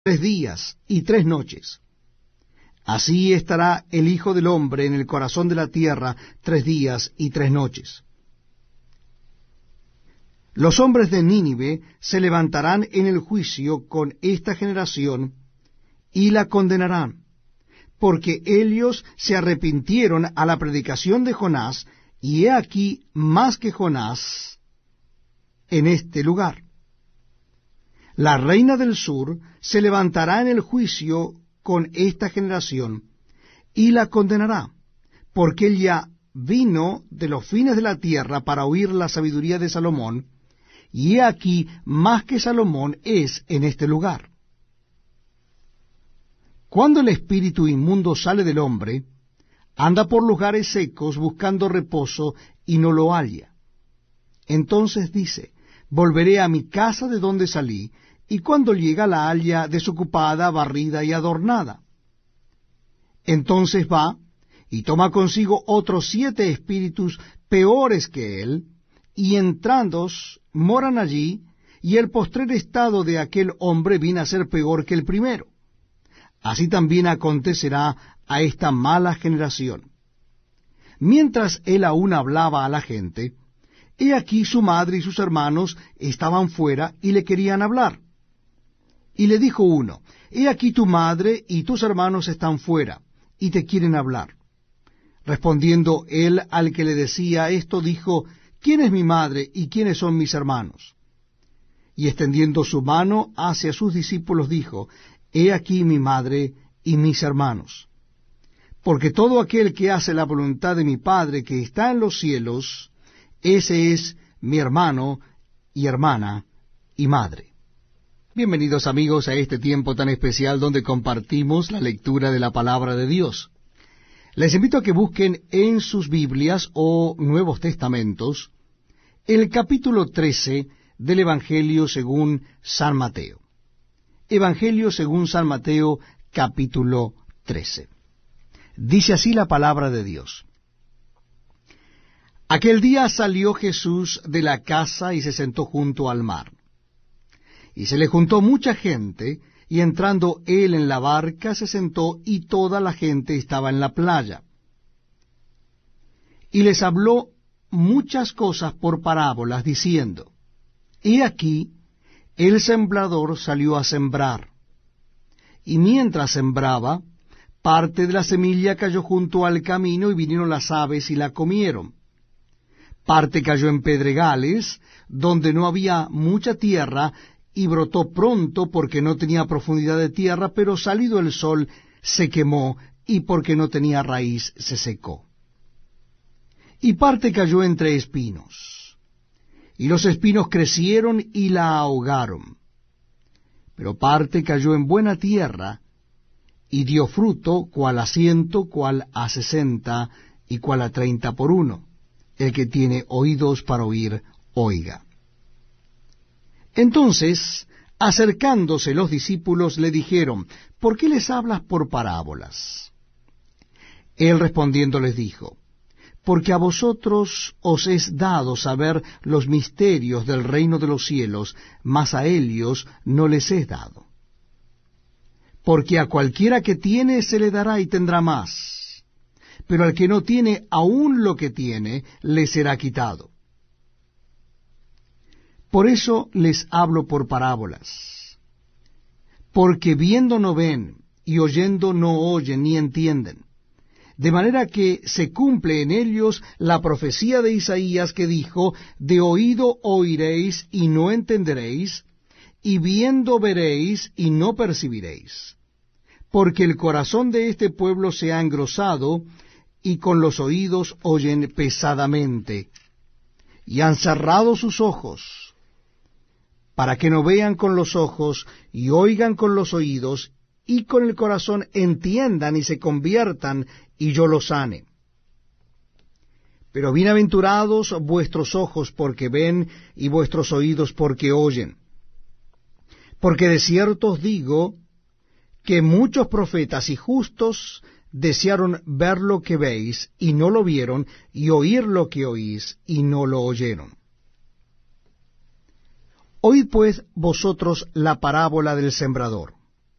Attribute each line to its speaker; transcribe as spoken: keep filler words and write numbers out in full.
Speaker 1: tres días y tres noches. Así estará el Hijo del Hombre en el corazón de la tierra tres días y tres noches. Los hombres de Nínive se levantarán en el juicio con esta generación y la condenarán, porque ellos se arrepintieron a la predicación de Jonás, y he aquí más que Jonás en este lugar. La reina del sur se levantará en el juicio con esta generación y la condenará, porque ella vino de los fines de la tierra para oír la sabiduría de Salomón, y he aquí más que Salomón es en este lugar. Cuando el espíritu inmundo sale del hombre, anda por lugares secos buscando reposo y no lo halla. Entonces dice: volveré a mi casa de donde salí, y cuando llega la halla desocupada, barrida y adornada. Entonces va y toma consigo otros siete espíritus peores que él, y entrando moran allí, y el postrer estado de aquel hombre viene a ser peor que el primero. Así también acontecerá a esta mala generación. Mientras él aún hablaba a la gente, he aquí su madre y sus hermanos estaban fuera y le querían hablar. Y le dijo uno: he aquí tu madre y tus hermanos están fuera, y te quieren hablar. Respondiendo él al que le decía esto, dijo: ¿quién es mi madre y quiénes son mis hermanos? Y extendiendo su mano hacia sus discípulos, dijo: he aquí mi madre y mis hermanos. Porque todo aquel que hace la voluntad de mi Padre que está en los cielos, ese es mi hermano y hermana y madre. Bienvenidos amigos a este tiempo tan especial donde compartimos la lectura de la palabra de Dios. Les invito a que busquen en sus Biblias o Nuevos Testamentos el capítulo trece del Evangelio según San Mateo. Evangelio según San Mateo, capítulo trece. Dice así la palabra de Dios. Aquel día salió Jesús de la casa y se sentó junto al mar. Y se le juntó mucha gente, y entrando él en la barca se sentó, y toda la gente estaba en la playa. Y les habló muchas cosas por parábolas, diciendo: He aquí, el sembrador salió a sembrar. Y mientras sembraba, parte de la semilla cayó junto al camino, y vinieron las aves y la comieron. Parte cayó en pedregales, donde no había mucha tierra, y brotó pronto porque no tenía profundidad de tierra, pero salido el sol se quemó, y porque no tenía raíz se secó. Y parte cayó entre espinos, y los espinos crecieron y la ahogaron. Pero parte cayó en buena tierra, y dio fruto, cual a ciento, cual a sesenta, y cual a treinta por uno. El que tiene oídos para oír, oiga. Entonces, acercándose los discípulos, le dijeron: ¿por qué les hablas por parábolas? Él respondiendo les dijo: porque a vosotros os es dado saber los misterios del reino de los cielos, mas a ellos no les es dado. Porque a cualquiera que tiene se le dará y tendrá más, pero al que no tiene, aun lo que tiene le será quitado. Por eso les hablo por parábolas, porque viendo no ven, y oyendo no oyen ni entienden, de manera que se cumple en ellos la profecía de Isaías que dijo: de oído oiréis y no entenderéis, y viendo veréis y no percibiréis, porque el corazón de este pueblo se ha engrosado, y con los oídos oyen pesadamente, y han cerrado sus ojos, para que no vean con los ojos, y oigan con los oídos, y con el corazón entiendan y se conviertan, y yo los sane. Pero bienaventurados vuestros ojos porque ven, y vuestros oídos porque oyen. Porque de cierto os digo, que muchos profetas y justos desearon ver lo que veis, y no lo vieron, y oír lo que oís, y no lo oyeron. Oíd pues vosotros la parábola del sembrador.